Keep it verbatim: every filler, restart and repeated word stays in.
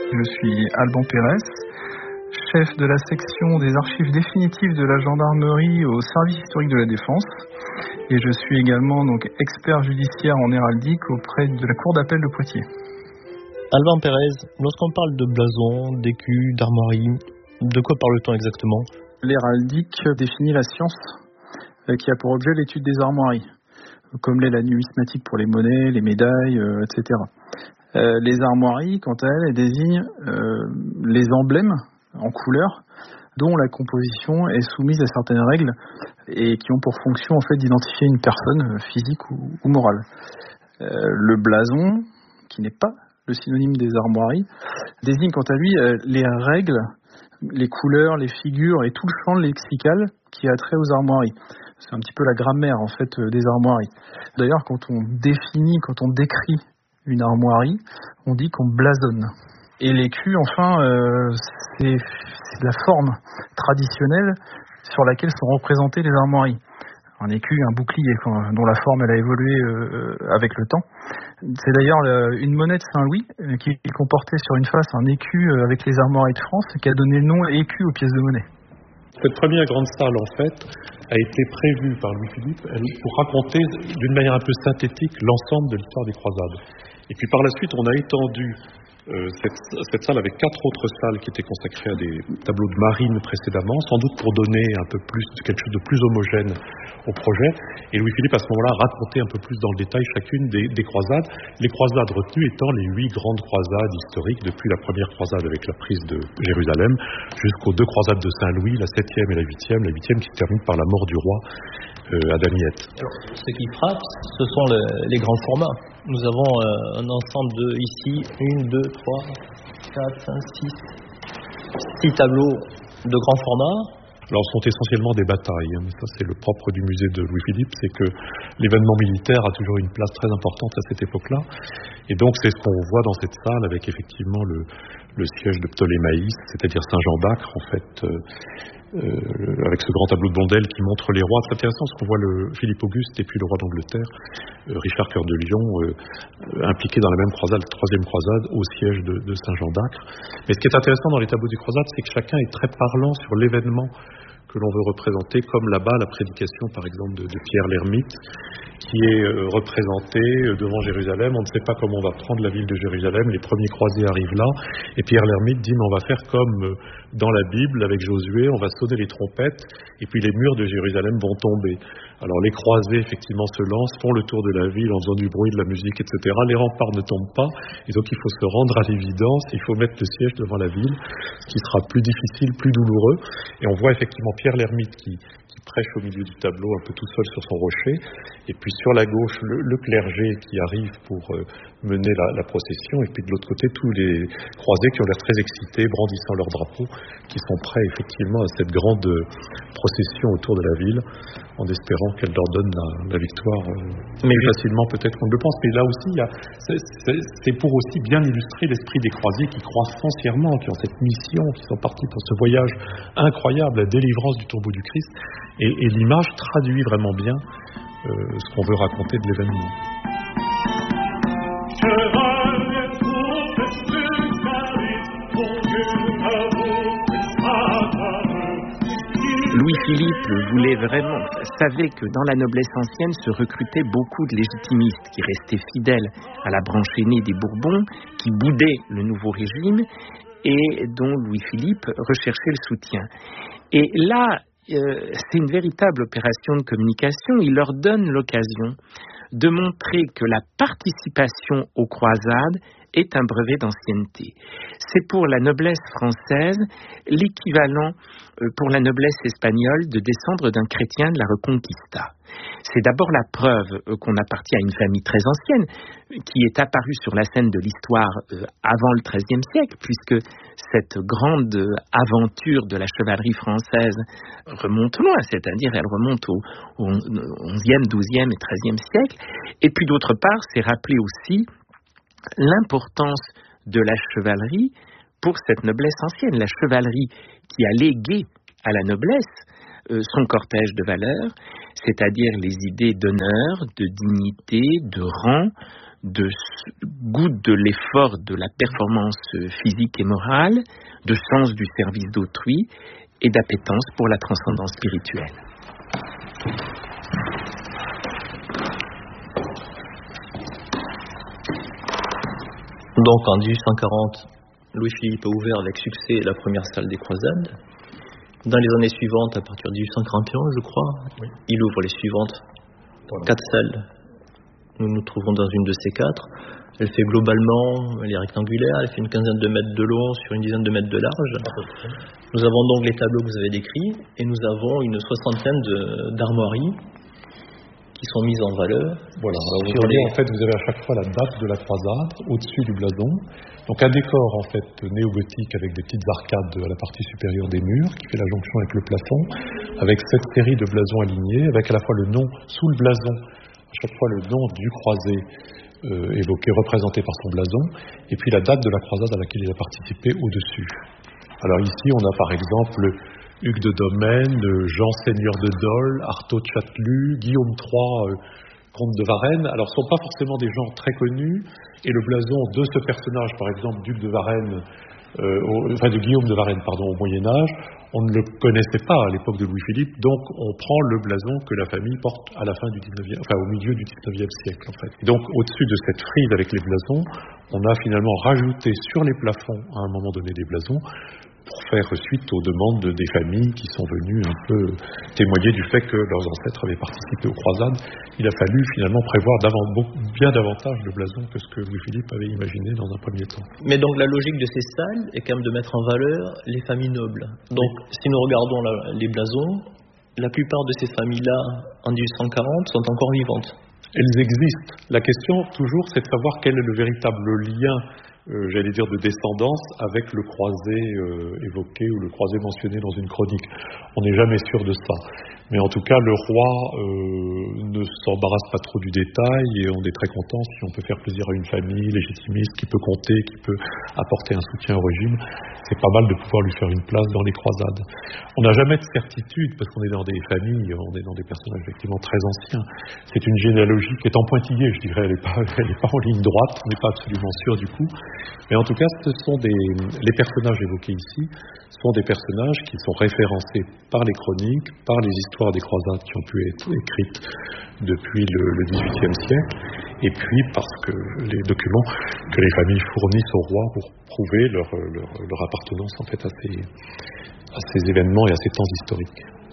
Je suis Alban Pérez, chef de la section des archives définitives de la gendarmerie au service historique de la Défense. Et je suis également donc expert judiciaire en héraldique auprès de la Cour d'appel de Poitiers. Alban Pérez, lorsqu'on parle de blason, d'écus, d'armoiries, de quoi parle-t-on exactement ? L'héraldique définit la science qui a pour objet l'étude des armoiries, comme l'est la numismatique pour les monnaies, les médailles, euh, et cetera. Euh, les armoiries, quant à elles, elles désignent euh, les emblèmes en couleur dont la composition est soumise à certaines règles et qui ont pour fonction en fait d'identifier une personne physique ou, ou morale. Euh, le blason, qui n'est pas le synonyme des armoiries, désigne quant à lui euh, les règles, les couleurs, les figures et tout le champ lexical qui a trait aux armoiries. C'est un petit peu la grammaire en fait des armoiries. D'ailleurs, quand on définit, quand on décrit une armoirie, on dit qu'on blasonne. Et l'écu, enfin, euh, c'est, c'est la forme traditionnelle sur laquelle sont représentées les armoiries. Un écu, un bouclier, dont la forme elle a évolué euh, avec le temps. C'est d'ailleurs euh, une monnaie de Saint-Louis euh, qui comportait sur une face un écu euh, avec les armoiries de France, qui a donné le nom écu aux pièces de monnaie. Cette première grande salle, en fait, a été prévue par Louis-Philippe pour raconter d'une manière un peu synthétique l'ensemble de l'histoire des croisades. Et puis par la suite, on a étendu euh, cette, cette salle avec quatre autres salles qui étaient consacrées à des tableaux de marine précédemment, sans doute pour donner un peu plus, quelque chose de plus homogène au projet. Et Louis-Philippe, à ce moment-là, a raconté un peu plus dans le détail chacune des, des croisades. Les croisades retenues étant les huit grandes croisades historiques, depuis la première croisade avec la prise de Jérusalem, jusqu'aux deux croisades de Saint-Louis, la septième et la huitième, la huitième qui se termine par la mort du roi euh, à Damiette. Alors, ce qui frappe, ce sont le, les grands formats. Nous avons euh, un ensemble de, ici, une, deux, trois, quatre, cinq, six, six tableaux de grand format. Alors, ce sont essentiellement des batailles. Hein. Ça, c'est le propre du musée de Louis-Philippe, c'est que l'événement militaire a toujours une place très importante à cette époque-là. Et donc, c'est ce qu'on voit dans cette salle avec effectivement le, le siège de Ptolémaïs, c'est-à-dire Saint-Jean d'Acre, en fait, euh, euh, avec ce grand tableau de Blondel qui montre les rois. C'est intéressant parce qu'on voit le Philippe Auguste et puis le roi d'Angleterre, euh, Richard Cœur de Lion, euh, impliqué dans la même croisade, la troisième croisade, au siège de, de Saint-Jean d'Acre. Mais ce qui est intéressant dans les tableaux des croisades, c'est que chacun est très parlant sur l'événement que l'on veut représenter, comme là-bas la prédication par exemple de, de Pierre l'Ermite, qui est euh, représenté euh, devant Jérusalem. On ne sait pas comment on va prendre la ville de Jérusalem, les premiers croisés arrivent là, et Pierre l'Ermite dit mais on va faire comme euh, dans la Bible avec Josué, on va sonner les trompettes, et puis les murs de Jérusalem vont tomber. Alors les croisés effectivement se lancent, font le tour de la ville en faisant du bruit, de la musique, et cetera. Les remparts ne tombent pas, et donc il faut se rendre à l'évidence, il faut mettre le siège devant la ville, ce qui sera plus difficile, plus douloureux. Et on voit effectivement Pierre l'Ermite qui, qui prêche au milieu du tableau, un peu tout seul sur son rocher, et puis sur la gauche le, le clergé qui arrive pour euh, mener la, la procession, et puis de l'autre côté tous les croisés qui ont l'air très excités, brandissant leurs drapeaux, qui sont prêts effectivement à cette grande procession autour de la ville, en espérant qu'elle leur donne la, la victoire euh, mais plus facilement peut-être qu'on ne le pense. Mais là aussi, il y a, c'est, c'est, c'est pour aussi bien illustrer l'esprit des croisés qui croient foncièrement, qui ont cette mission, qui sont partis pour ce voyage incroyable, la délivrance du tombeau du Christ. Et, et l'image traduit vraiment bien euh, ce qu'on veut raconter de l'événement. Louis-Philippe voulait vraiment, savait que dans la noblesse ancienne se recrutaient beaucoup de légitimistes qui restaient fidèles à la branche aînée des Bourbons, qui boudaient le nouveau régime et dont Louis-Philippe recherchait le soutien. Et là, euh, c'est une véritable opération de communication. Il leur donne l'occasion de montrer que la participation aux croisades est un brevet d'ancienneté. C'est pour la noblesse française l'équivalent pour la noblesse espagnole de descendre d'un chrétien de la Reconquista. C'est d'abord la preuve qu'on appartient à une famille très ancienne, qui est apparue sur la scène de l'histoire avant le treizième siècle, puisque cette grande aventure de la chevalerie française remonte loin, c'est-à-dire elle remonte au, au onzième, douzième et treizième siècle. Et puis d'autre part, c'est rappeler aussi l'importance de la chevalerie pour cette noblesse ancienne. La chevalerie qui a légué à la noblesse euh, son cortège de valeurs, c'est-à-dire les idées d'honneur, de dignité, de rang, de goût de l'effort, de la performance physique et morale, de sens du service d'autrui et d'appétence pour la transcendance spirituelle. Donc en dix-huit cent quarante, Louis-Philippe a ouvert avec succès la première salle des croisades. Dans les années suivantes, à partir de dix-huit cent quarante et un, je crois, oui. il ouvre les suivantes. Voilà. Quatre salles. Nous nous trouvons dans une de ces quatre. Elle fait globalement, elle est rectangulaire, elle fait une quinzaine de mètres de long sur une dizaine de mètres de large. Nous avons donc les tableaux que vous avez décrits et nous avons une soixantaine de, d'armoiries qui sont mises en valeur. Voilà, alors vous voyez, les... en fait, vous avez à chaque fois la date de la croisade au-dessus du blason. Donc un décor en fait néo-gothique avec des petites arcades à la partie supérieure des murs qui fait la jonction avec le plafond, avec cette série de blasons alignés, avec à la fois le nom sous le blason, à chaque fois le nom du croisé euh, évoqué, représenté par son blason, et puis la date de la croisade à laquelle il a participé au-dessus. Alors ici, on a par exemple Hugues de Domaine, Jean Seigneur de Dole, Artaud de Châtelus, Guillaume trois, euh, comte de Varennes. Alors, ce ne sont pas forcément des gens très connus, et le blason de ce personnage, par exemple, duc de Varennes, euh, au, enfin de Guillaume de Varennes, pardon, au Moyen-Âge, on ne le connaissait pas à l'époque de Louis-Philippe, donc on prend le blason que la famille porte à la fin du dix-neuvième, enfin au milieu du dix-neuvième siècle, en fait. Et donc, au-dessus de cette frise avec les blasons, on a finalement rajouté sur les plafonds, à un moment donné, des blasons, pour faire suite aux demandes des familles qui sont venues un peu témoigner du fait que leurs ancêtres avaient participé aux croisades. Il a fallu finalement prévoir d'avant, bien davantage de blasons que ce que Louis-Philippe avait imaginé dans un premier temps. Mais donc la logique de ces salles est quand même de mettre en valeur les familles nobles. Donc oui. Si nous regardons la, les blasons, la plupart de ces familles-là, en dix-huit cent quarante, sont encore vivantes. Elles existent. La question, toujours, c'est de savoir quel est le véritable lien Euh, j'allais dire de descendance avec le croisé euh, évoqué ou le croisé mentionné dans une chronique. On n'est jamais sûr de ça. Mais en tout cas, le roi euh, ne s'embarrasse pas trop du détail et on est très content si on peut faire plaisir à une famille légitimiste qui peut compter, qui peut apporter un soutien au régime. C'est pas mal de pouvoir lui faire une place dans les croisades. On n'a jamais de certitude parce qu'on est dans des familles, on est dans des personnages effectivement très anciens. C'est une généalogie qui est en pointillé, je dirais. Elle n'est pas, elle n'est pas en ligne droite, on n'est pas absolument sûr du coup. Mais en tout cas, ce sont des, les personnages évoqués ici sont des personnages qui sont référencés par les chroniques, par les histoires des croisades qui ont pu être écrites depuis le, le dix-huitième siècle, et puis parce que les documents que les familles fournissent au roi pour prouver leur, leur, leur appartenance en fait à ces, à ces événements et à ces temps historiques.